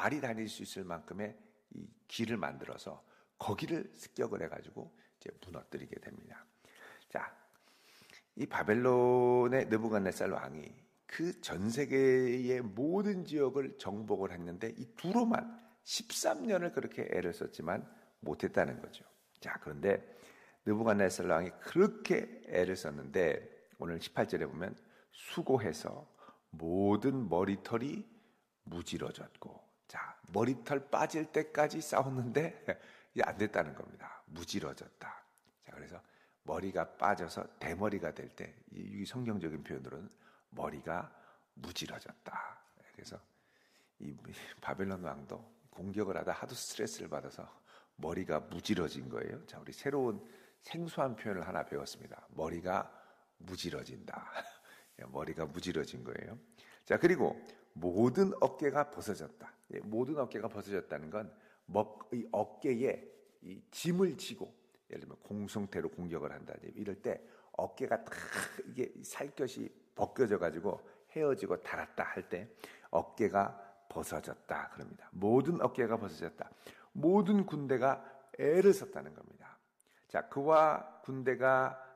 말이 다닐 수 있을 만큼의 이 길을 만들어서 거기를 습격을 해가지고 이제 무너뜨리게 됩니다. 자, 이 바벨론의 느부갓네살 왕이 그 전 세계의 모든 지역을 정복을 했는데 이 두로만 13년을 그렇게 애를 썼지만 못했다는 거죠. 자, 그런데 느부갓네살 왕이 그렇게 애를 썼는데 오늘 18절에 보면 수고해서 모든 머리털이 무지러졌고, 자, 머리털 빠질 때까지 싸웠는데 이게 안 됐다는 겁니다. 무지러졌다. 자, 그래서 머리가 빠져서 대머리가 될 때, 이 성경적인 표현으로는 머리가 무지러졌다. 그래서 이 바벨론 왕도 공격을 하다 하도 스트레스를 받아서 머리가 무지러진 거예요. 자, 우리 새로운 생소한 표현을 하나 배웠습니다. 머리가 무지러진다. 머리가 무지러진 거예요. 자, 그리고 모든 어깨가 벗어졌다. 모든 어깨가 벗어졌다는 건 이 어깨에 이 짐을 지고, 예를 들면 공성태로 공격을 한다. 이럴 때 어깨가 딱 이게 살갗이 벗겨져 가지고 헤어지고 닳았다 할 때 어깨가 벗어졌다 그럽니다. 모든 어깨가 벗어졌다. 모든 군대가 애를 썼다는 겁니다. 자, 그와 군대가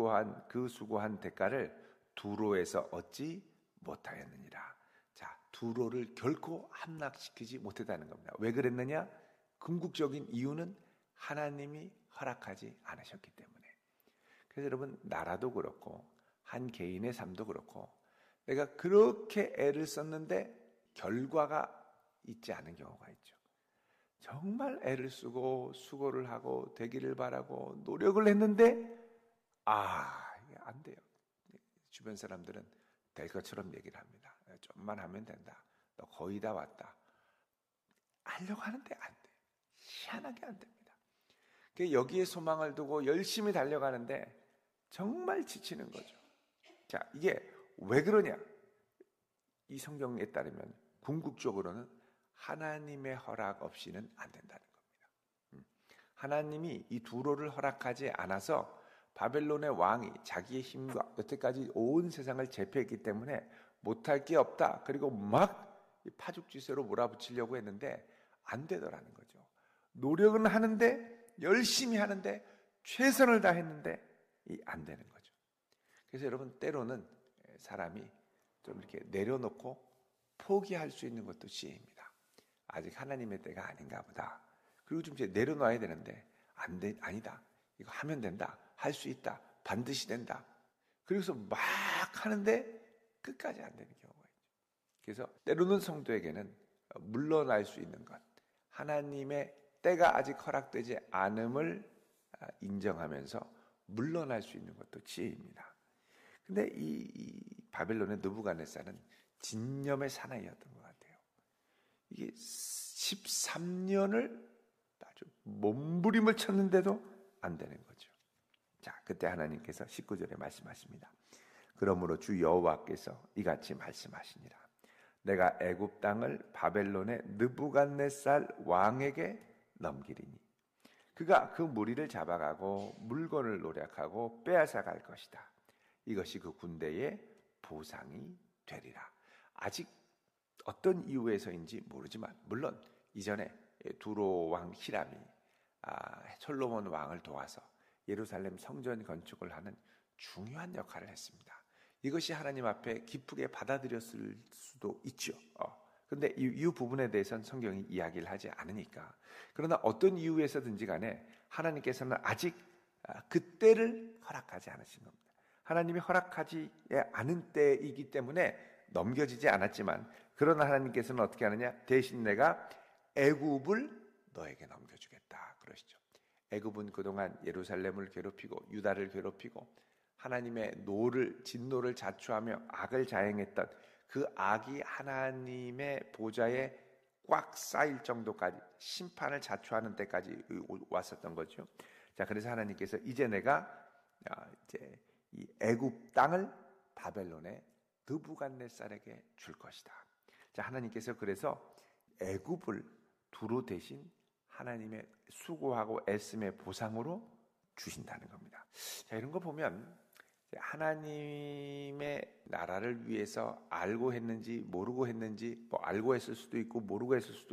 수고한 대가를 두로에서 얻지 못하였느니라. 자, 두로를 결코 함락시키지 못했다는 겁니다. 왜 그랬느냐? 궁극적인 이유는 하나님이 허락하지 않으셨기 때문에. 그래서 여러분, 나라도 그렇고 한 개인의 삶도 그렇고 내가 그렇게 애를 썼는데 결과가 있지 않은 경우가 있죠. 정말 애를 쓰고 수고를 하고 되기를 바라고 노력을 했는데 이게 안 돼요. 주변 사람들은 될 것처럼 얘기를 합니다. 좀만 하면 된다. 너 거의 다 왔다. 하려고 하는데 안 돼. 희한하게 안 됩니다. 여기에 소망을 두고 열심히 달려가는데 정말 지치는 거죠. 자, 이게 왜 그러냐? 이 성경에 따르면 궁극적으로는 하나님의 허락 없이는 안 된다는 겁니다. 하나님이 이 두로를 허락하지 않아서 바벨론의 왕이 자기의 힘과 여태까지 온 세상을 제패했기 때문에 못할 게 없다. 그리고 막 파죽지세로 몰아붙이려고 했는데 안 되더라는 거죠. 노력은 하는데, 열심히 하는데, 최선을 다했는데 안 되는 거죠. 그래서 여러분, 때로는 사람이 좀 이렇게 내려놓고 포기할 수 있는 것도 지혜입니다. 아직 하나님의 때가 아닌가 보다. 그리고 좀 이제 내려놔야 되는데 아니다. 이거 하면 된다. 할 수 있다. 반드시 된다. 그래서 막 하는데 끝까지 안 되는 경우가 있죠. 그래서 때로는 성도에게는 물러날 수 있는 것, 하나님의 때가 아직 허락되지 않음을 인정하면서 물러날 수 있는 것도 지혜입니다. 근데 이 바벨론의 느부갓네살은 진념의 사나이였던 것 같아요. 이게 13년을 아주 몸부림을 쳤는데도 안 되는 거죠. 자, 그때 하나님께서 19절에 말씀하십니다. 그러므로 주 여호와께서 이같이 말씀하시니라. 내가 애굽 땅을 바벨론의 느부갓네살 왕에게 넘기리니 그가 그 무리를 잡아가고 물건을 노략하고 빼앗아갈 것이다. 이것이 그 군대의 보상이 되리라. 아직 어떤 이유에서인지 모르지만 물론 이전에 두로 왕 히람이 솔로몬 왕을 도와서 예루살렘 성전 건축을 하는 중요한 역할을 했습니다. 이것이 하나님 앞에 기쁘게 받아들였을 수도 있죠. 그런데 이 부분에 대해서는 성경이 이야기를 하지 않으니까. 그러나 어떤 이유에서든지 간에 하나님께서는 아직 그때를 허락하지 않으신 겁니다. 하나님이 허락하지 않은 때이기 때문에 넘겨지지 않았지만, 그러나 하나님께서는 어떻게 하느냐? 대신 내가 애굽을 너에게 넘겨주겠다 그러시죠. 애굽은 그동안 예루살렘을 괴롭히고 유다를 괴롭히고 하나님의 진노를 자초하며 악을 자행했던 그 악이 하나님의 보좌에 꽉 쌓일 정도까지 심판을 자초하는 때까지 왔었던 거죠. 자, 그래서 하나님께서 이제 내가 이제 이 애굽 땅을 바벨론의 느부갓네살에게 줄 것이다. 자, 하나님께서 그래서 애굽을 두로 대신 하나님의 수고하고 애씀의 보상으로 주신다는 겁니다. 자, 이런 거 보면 하나님의 나라를 위해서 알고 했는지 모르고 했는지, 뭐 알고 했을 수도 있고 모르고 했을 수도